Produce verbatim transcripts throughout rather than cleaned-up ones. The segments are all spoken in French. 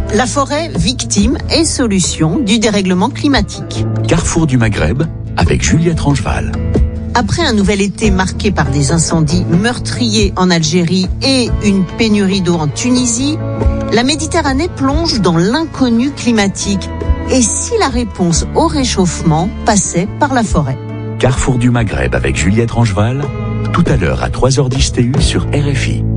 La forêt, victime et solution du dérèglement climatique. Carrefour du Maghreb avec Juliette Rangeval. Après un nouvel été marqué par des incendies meurtriers en Algérie et une pénurie d'eau en Tunisie, la Méditerranée plonge dans l'inconnu climatique. Et si la réponse au réchauffement passait par la forêt ? Carrefour du Maghreb avec Juliette Rangeval, tout à l'heure à trois heures dix T U sur R F I.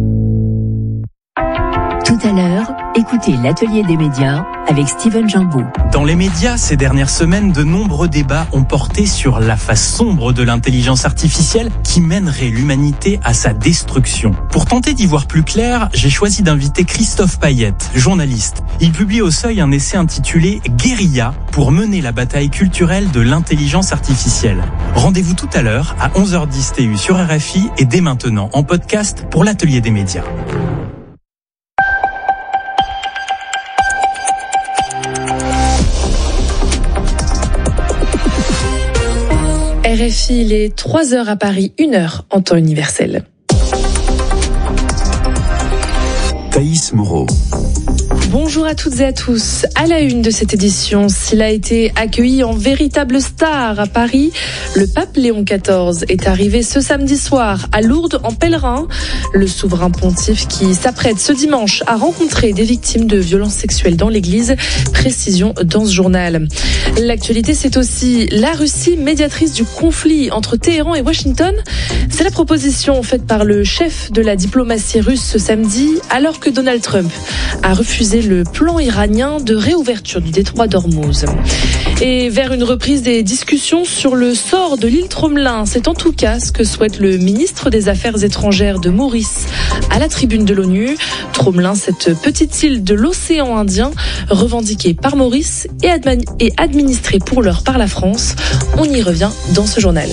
Tout à l'heure, écoutez l'atelier des médias avec Steven Jambeau. Dans les médias, ces dernières semaines, de nombreux débats ont porté sur la face sombre de l'intelligence artificielle qui mènerait l'humanité à sa destruction. Pour tenter d'y voir plus clair, j'ai choisi d'inviter Christophe Payette, journaliste. Il publie au Seuil un essai intitulé « Guérilla » pour mener la bataille culturelle de l'intelligence artificielle. Rendez-vous tout à l'heure à onze heures dix T U sur R F I et dès maintenant en podcast pour l'atelier des médias. R F I, il est trois heures à Paris, une heure en temps universel. Thaïs Moreau. Bonjour à toutes et à tous. À la une de cette édition, s'il a été accueilli en véritable star à Paris, le pape Léon quatorze est arrivé ce samedi soir à Lourdes en pèlerin. Le souverain pontife qui s'apprête ce dimanche à rencontrer des victimes de violences sexuelles dans l'église. Précision dans ce journal. L'actualité, c'est aussi la Russie, médiatrice du conflit entre Téhéran et Washington. C'est la proposition faite par le chef de la diplomatie russe ce samedi, alors que Donald Trump a refusé le plan iranien de réouverture du détroit d'Ormuz. Et vers une reprise des discussions sur le sort de l'île Tromelin, c'est en tout cas ce que souhaite le ministre des Affaires étrangères de Maurice à la tribune de l'ONU. Tromelin, cette petite île de l'océan Indien, revendiquée par Maurice et, admi- et administrée pour l'heure par la France. On y revient dans ce journal.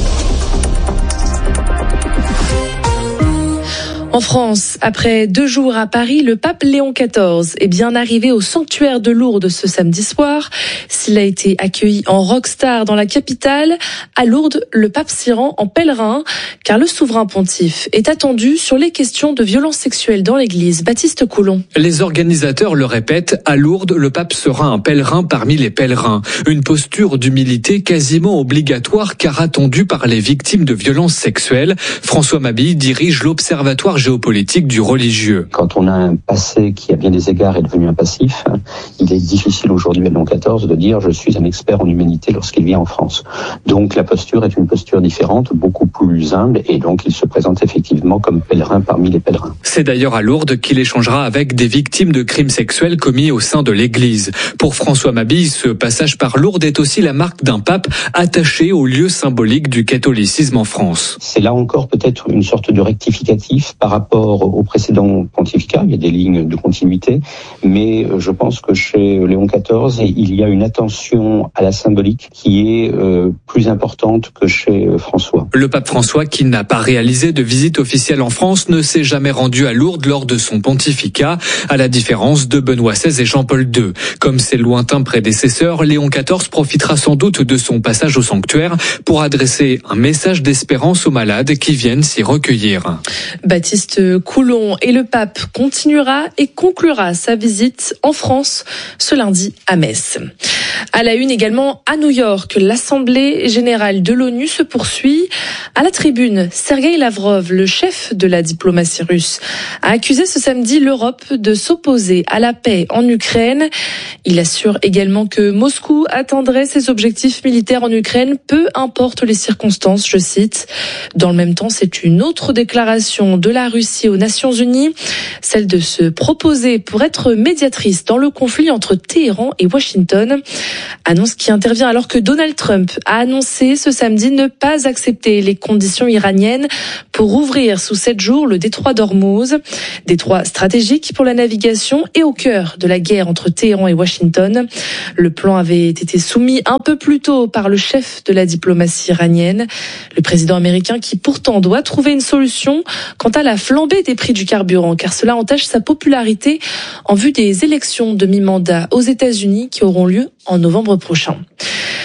En France, après deux jours à Paris, le pape Léon quatorze est bien arrivé au sanctuaire de Lourdes ce samedi soir. S'il a été accueilli en rockstar dans la capitale, à Lourdes, le pape s'y rend en pèlerin, car le souverain pontife est attendu sur les questions de violences sexuelles dans l'église. Baptiste Coulon. Les organisateurs le répètent, à Lourdes, le pape sera un pèlerin parmi les pèlerins. Une posture d'humilité quasiment obligatoire, car attendue par les victimes de violences sexuelles. François Mabille dirige l'Observatoire géopolitique du religieux. Quand on a un passé qui à bien des égards est devenu un passif, il est difficile aujourd'hui à Léon quatorze de dire je suis un expert en humanité lorsqu'il vient en France. Donc la posture est une posture différente, beaucoup plus humble, et donc il se présente effectivement comme pèlerin parmi les pèlerins. C'est d'ailleurs à Lourdes qu'il échangera avec des victimes de crimes sexuels commis au sein de l'Église. Pour François Mabille, ce passage par Lourdes est aussi la marque d'un pape attaché au lieu symbolique du catholicisme en France. C'est là encore peut-être une sorte de rectificatif par rapport au précédent pontificat, il y a des lignes de continuité, mais je pense que chez Léon quatorze, il y a une attention à la symbolique qui est euh, plus importante que chez François. Le pape François, qui n'a pas réalisé de visite officielle en France, ne s'est jamais rendu à Lourdes lors de son pontificat, à la différence de Benoît seize et Jean-Paul deux. Comme ses lointains prédécesseurs, Léon quatorze profitera sans doute de son passage au sanctuaire pour adresser un message d'espérance aux malades qui viennent s'y recueillir. Baptiste Coulon, et le pape continuera et conclura sa visite en France ce lundi à Metz. À la une également à New York, l'Assemblée générale de l'ONU se poursuit. À la tribune, Sergueï Lavrov, le chef de la diplomatie russe, a accusé ce samedi l'Europe de s'opposer à la paix en Ukraine. Il assure également que Moscou atteindrait ses objectifs militaires en Ukraine, peu importe les circonstances, je cite. Dans le même temps, c'est une autre déclaration de la Russie aux Nations Unies, celle de se proposer pour être médiatrice dans le conflit entre Téhéran et Washington. Annonce qui intervient alors que Donald Trump a annoncé ce samedi ne pas accepter les conditions iraniennes pour ouvrir sous sept jours le détroit d'Ormuz, détroit stratégique pour la navigation et au cœur de la guerre entre Téhéran et Washington. Le plan avait été soumis un peu plus tôt par le chef de la diplomatie iranienne, le président américain qui pourtant doit trouver une solution quant à la flambée des prix du carburant, car cela entache sa popularité en vue des élections de mi-mandat aux États-Unis qui auront lieu en novembre prochain.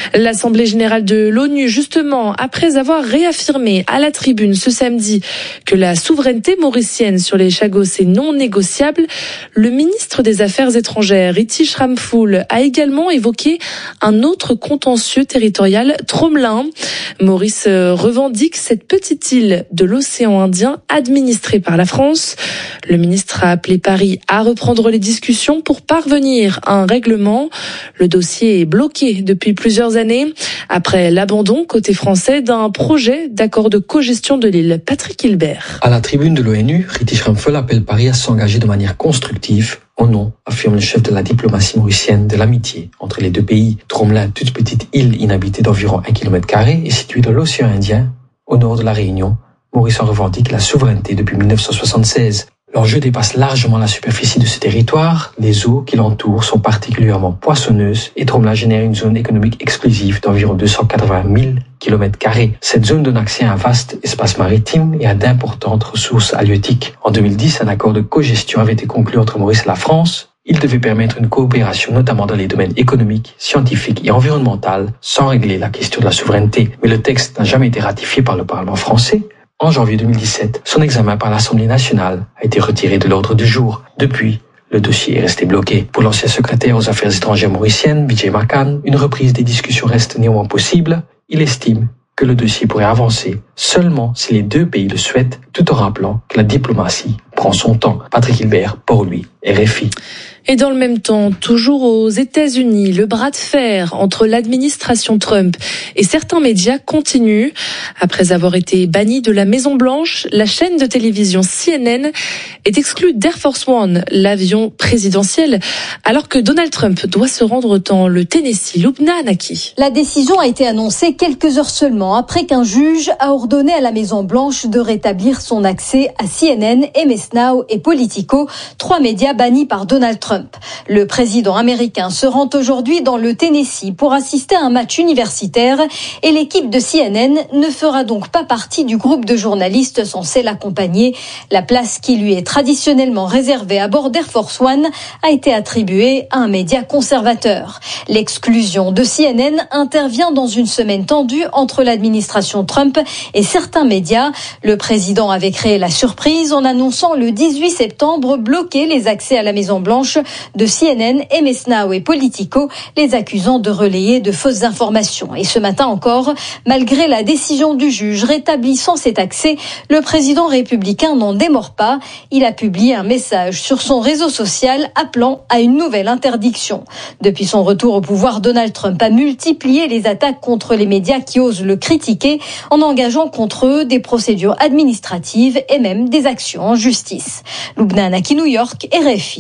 L'Assemblée générale de l'ONU, justement, après avoir réaffirmé à la tribune ce samedi que la souveraineté mauricienne sur les Chagos est non négociable, le ministre des Affaires étrangères, Ritish Ramphul, a également évoqué un autre contentieux territorial tromelin. Maurice revendique cette petite île de l'océan Indien administrée par la France. Le ministre a appelé Paris à reprendre les discussions pour parvenir à un règlement. Le dossier est bloqué depuis plusieurs années après l'abandon côté français d'un projet d'accord de cogestion de l'île. Patrick Hilbert. À la tribune de l'ONU, Ritish Ramphul appelle Paris à s'engager de manière constructive au nom, affirme le chef de la diplomatie mauricienne, de l'amitié entre les deux pays. Tromelin, toute petite île inhabitée d'environ un kilomètre carré, est située dans l'océan Indien, au nord de la Réunion. Maurice en revendique la souveraineté depuis mille neuf cent soixante-seize. L'enjeu dépasse largement la superficie de ce territoire. Les eaux qui l'entourent sont particulièrement poissonneuses et Tromelin génère une zone économique exclusive d'environ deux cent quatre-vingt mille kilomètres carrés. Cette zone donne accès à un vaste espace maritime et à d'importantes ressources halieutiques. En deux mille dix, un accord de cogestion avait été conclu entre Maurice et la France. Il devait permettre une coopération notamment dans les domaines économiques, scientifiques et environnementaux, sans régler la question de la souveraineté. Mais le texte n'a jamais été ratifié par le Parlement français. En janvier deux mille dix-sept, son examen par l'Assemblée nationale a été retiré de l'ordre du jour. Depuis, le dossier est resté bloqué. Pour l'ancien secrétaire aux affaires étrangères mauriciennes, Vijay Makan, une reprise des discussions reste néanmoins possible. Il estime que le dossier pourrait avancer seulement si les deux pays le souhaitent, tout en rappelant que la diplomatie prend son temps. Patrick Hilbert, pour lui, R F I. Et dans le même temps, toujours aux États-Unis, le bras de fer entre l'administration Trump et certains médias continue. Après avoir été banni de la Maison-Blanche, la chaîne de télévision C N N est exclue d'Air Force One, l'avion présidentiel, alors que Donald Trump doit se rendre dans le Tennessee. Lubna Anaki. La décision a été annoncée quelques heures seulement après qu'un juge a ordonné à la Maison-Blanche de rétablir son accès à C N N, M S Now et Politico, trois médias bannis par Donald Trump. Le président américain se rend aujourd'hui dans le Tennessee pour assister à un match universitaire et l'équipe de C N N ne fera donc pas partie du groupe de journalistes censés l'accompagner. La place qui lui est traditionnellement réservée à bord d'Air Force One a été attribuée à un média conservateur. L'exclusion de C N N intervient dans une semaine tendue entre l'administration Trump et certains médias. Le président avait créé la surprise en annonçant le dix-huit septembre bloquer les accès à la Maison-Blanche de C N N, M S Now et Politico, les accusant de relayer de fausses informations. Et ce matin encore, malgré la décision du juge rétablissant cet accès, le président républicain n'en démord pas. Il a publié un message sur son réseau social appelant à une nouvelle interdiction. Depuis son retour au pouvoir, Donald Trump a multiplié les attaques contre les médias qui osent le critiquer en engageant contre eux des procédures administratives et même des actions en justice. Lubna Anaki, New York, R F I.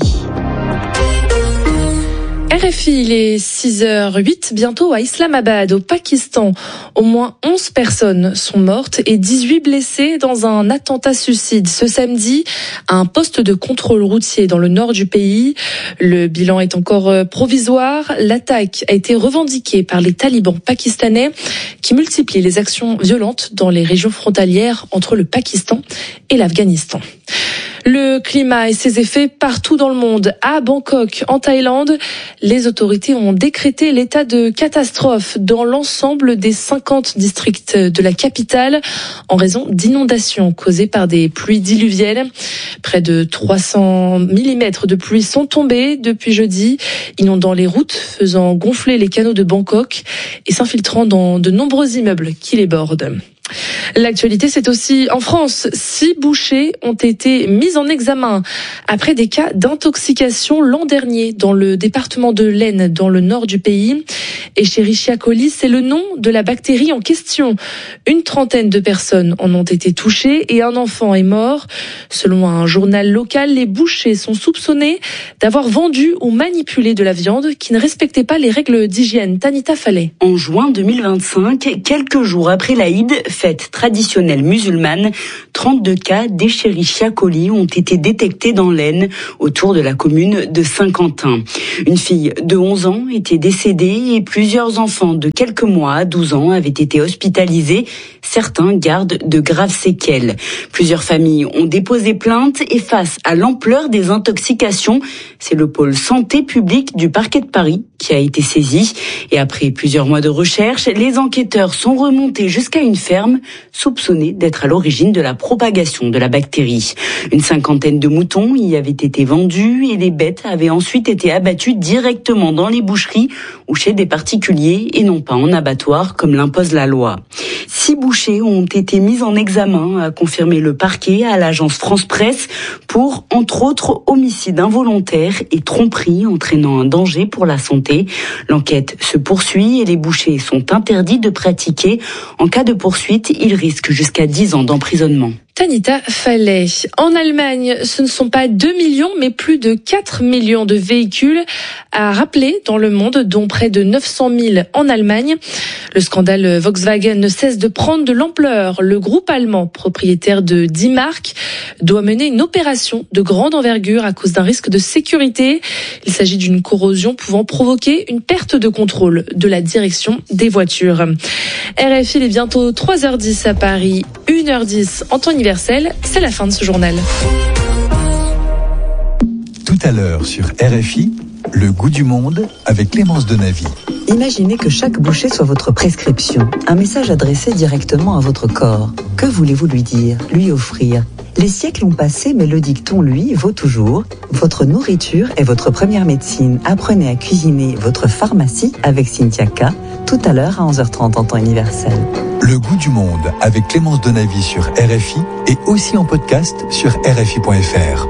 R F I, il est six heures huit, bientôt à Islamabad, au Pakistan. Au moins onze personnes sont mortes et dix-huit blessées dans un attentat suicide ce samedi à un poste de contrôle routier dans le nord du pays. Le bilan est encore provisoire. L'attaque a été revendiquée par les talibans pakistanais qui multiplient les actions violentes dans les régions frontalières entre le Pakistan et l'Afghanistan. Le climat et ses effets partout dans le monde. À Bangkok, en Thaïlande, les autorités ont décrété l'état de catastrophe dans l'ensemble des cinquante districts de la capitale en raison d'inondations causées par des pluies diluviennes. Près de trois cents millimètres de pluie sont tombés depuis jeudi, inondant les routes, faisant gonfler les canaux de Bangkok et s'infiltrant dans de nombreux immeubles qui les bordent. L'actualité, c'est aussi en France. Six bouchers ont été mis en examen après des cas d'intoxication l'an dernier dans le département de l'Aisne, dans le nord du pays. Escherichia coli, c'est le nom de la bactérie en question. Une trentaine de personnes en ont été touchées et un enfant est mort. Selon un journal local, les bouchers sont soupçonnés d'avoir vendu ou manipulé de la viande qui ne respectait pas les règles d'hygiène. Tanita Fallet. En juin deux mille vingt-cinq, quelques jours après l'Aïd, fête traditionnelle musulmane, trente-deux cas d'Escherichia coli ont été détectés dans l'Aisne, autour de la commune de Saint-Quentin. Une fille de onze ans était décédée et plusieurs enfants de quelques mois à douze ans avaient été hospitalisés. Certains gardent de graves séquelles. Plusieurs familles ont déposé plainte et face à l'ampleur des intoxications, c'est le pôle santé publique du parquet de Paris qui qui a été saisi. Et après plusieurs mois de recherche, les enquêteurs sont remontés jusqu'à une ferme soupçonnée d'être à l'origine de la propagation de la bactérie. Une cinquantaine de moutons y avaient été vendus et les bêtes avaient ensuite été abattues directement dans les boucheries ou chez des particuliers et non pas en abattoir comme l'impose la loi. Six bouchers ont été mis en examen, a confirmé le parquet à l'agence France Presse pour, entre autres, homicide involontaire et tromperie entraînant un danger pour la santé. L'enquête se poursuit et les bouchers sont interdits de pratiquer. En cas de poursuite, ils risquent jusqu'à dix ans d'emprisonnement. Tanita Fallet. En Allemagne, ce ne sont pas deux millions, mais plus de quatre millions de véhicules à rappeler dans le monde, dont près de neuf cent mille en Allemagne. Le scandale Volkswagen ne cesse de prendre de l'ampleur. Le groupe allemand, propriétaire de dix marques, doit mener une opération de grande envergure à cause d'un risque de sécurité. Il s'agit d'une corrosion pouvant provoquer une perte de contrôle de la direction des voitures. R F I, il est bientôt trois heures dix à Paris, une heure dix en temps universel. C'est la fin de ce journal. Tout à l'heure sur R F I, le goût du monde avec Clémence Donavy. Imaginez que chaque bouchée soit votre prescription, un message adressé directement à votre corps. Que voulez-vous lui dire, lui offrir ? Les siècles ont passé, mais le dicton, lui, vaut toujours. Votre nourriture est votre première médecine. Apprenez à cuisiner votre pharmacie avec Cynthia K, tout à l'heure à onze heures trente en temps universel. Le goût du monde avec Clémence Donavy sur R F I et aussi en podcast sur R F I point F R.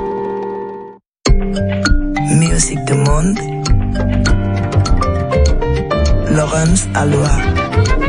Musique du monde. Laurence Aloha.